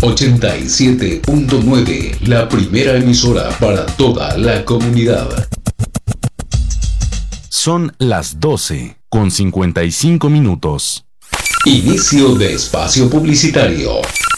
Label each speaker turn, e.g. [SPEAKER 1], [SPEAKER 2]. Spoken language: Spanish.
[SPEAKER 1] 87.9, la primera emisora para toda la comunidad.
[SPEAKER 2] Son las 12:55. Inicio
[SPEAKER 1] de espacio publicitario.